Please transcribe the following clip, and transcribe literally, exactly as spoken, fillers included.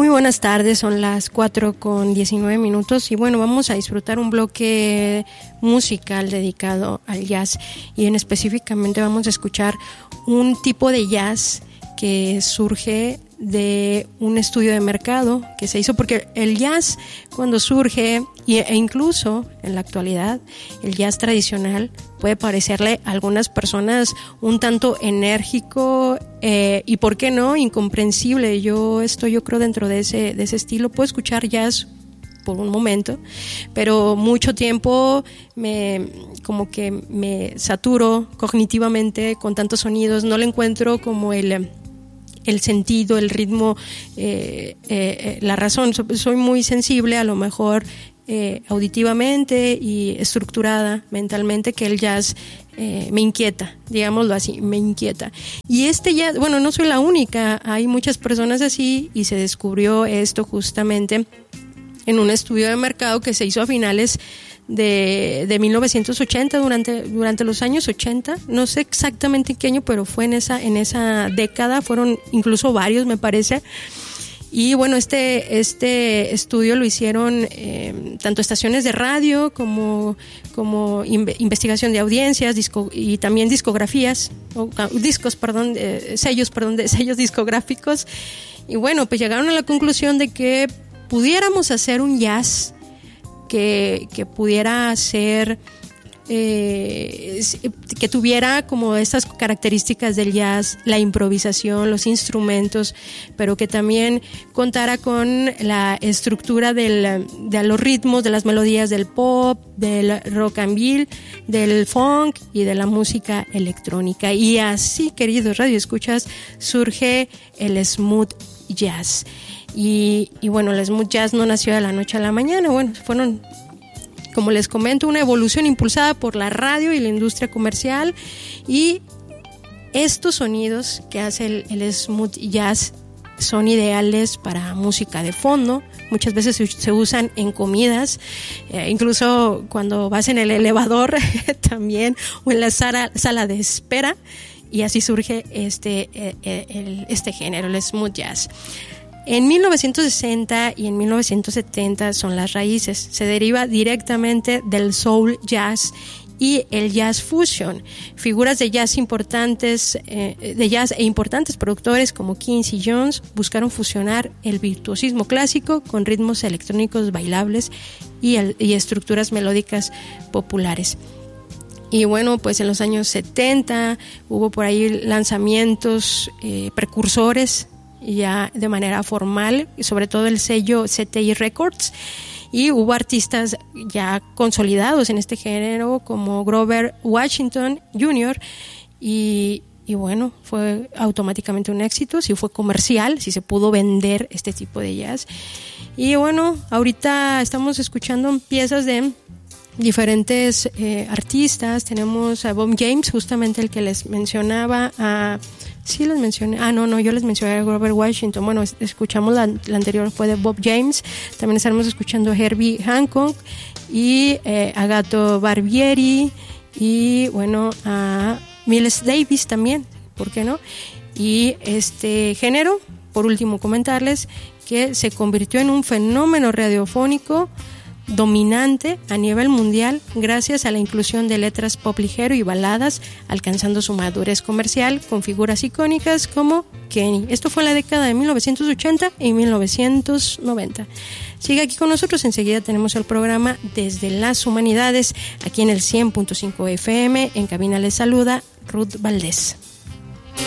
Muy buenas tardes, son las cuatro con diecinueve minutos y bueno, vamos a disfrutar un bloque musical dedicado al jazz y en específicamente vamos a escuchar un tipo de jazz que surge de un estudio de mercado que se hizo, porque el jazz cuando surge e incluso en la actualidad el jazz tradicional puede parecerle a algunas personas un tanto enérgico eh, y por qué no incomprensible. Yo estoy yo creo dentro de ese de ese estilo. Puedo escuchar jazz por un momento, pero mucho tiempo me como que me saturo cognitivamente con tantos sonidos, no le encuentro como el el sentido, el ritmo, eh, eh, la razón. Soy muy sensible a lo mejor eh, auditivamente y estructurada mentalmente, que el jazz eh, me inquieta, digámoslo así, me inquieta. Y este jazz, bueno, no soy la única, hay muchas personas así y se descubrió esto justamente en un estudio de mercado que se hizo a finales de, de mil novecientos ochenta, durante, durante los años ochenta, no sé exactamente en qué año, pero fue en esa, en esa década, fueron incluso varios me parece, y bueno, este, este estudio lo hicieron eh, tanto estaciones de radio como, como in- investigación de audiencias disco, y también discografías, o, discos, perdón, eh, sellos, perdón, de sellos discográficos, y bueno, pues llegaron a la conclusión de que pudiéramos hacer un jazz que, que pudiera ser, eh, que tuviera como estas características del jazz, la improvisación, los instrumentos, pero que también contara con la estructura del, de los ritmos, de las melodías del pop, del rockabilly, del funk y de la música electrónica. Y así, queridos radioescuchas, surge el smooth jazz. Y, y bueno, el smooth jazz no nació de la noche a la mañana, bueno, fueron, como les comento, una evolución impulsada por la radio y la industria comercial, y estos sonidos que hace el, el smooth jazz son ideales para música de fondo, muchas veces se, se usan en comidas, eh, incluso cuando vas en el elevador también, o en la sala, sala de espera, y así surge este, eh, el, este género, el smooth jazz. En mil novecientos sesenta y en mil novecientos setenta son las raíces. Se deriva directamente del soul jazz y el jazz fusion. Figuras de jazz importantes, eh, de jazz e importantes productores como Quincy Jones buscaron fusionar el virtuosismo clásico con ritmos electrónicos bailables y, el, y estructuras melódicas populares. Y bueno, pues en los años setenta hubo por ahí lanzamientos eh, precursores ya de manera formal, sobre todo el sello C T I Records, y hubo artistas ya consolidados en este género como Grover Washington junior y, y bueno, fue automáticamente un éxito, si fue comercial, si se pudo vender este tipo de jazz. Y bueno, ahorita estamos escuchando piezas de diferentes eh, artistas. Tenemos a Bob James, justamente el que les mencionaba, a Sí, les mencioné. Ah, no, no, yo les mencioné a Grover Washington. Bueno, escuchamos la, la anterior, fue de Bob James. También estaremos escuchando a Herbie Hancock y eh, a Gato Barbieri y, bueno, a Miles Davis también, ¿por qué no? Y este género, por último, comentarles que se convirtió en un fenómeno radiofónico dominante a nivel mundial gracias a la inclusión de letras pop ligero y baladas, alcanzando su madurez comercial con figuras icónicas como Kenny. Esto fue en la década de mil novecientos ochenta y mil novecientos noventa. Sigue aquí con nosotros, enseguida tenemos el programa Desde las Humanidades, aquí en el cien punto cinco F M. En cabina les saluda Ruth Valdés.